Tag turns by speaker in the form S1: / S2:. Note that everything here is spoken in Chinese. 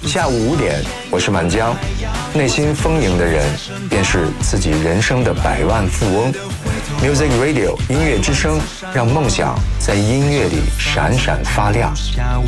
S1: 下午5点，我是满江。内心丰盈的人，便是自己人生的百万富翁。Music Radio 音乐之声，让梦想在音乐里闪闪发亮。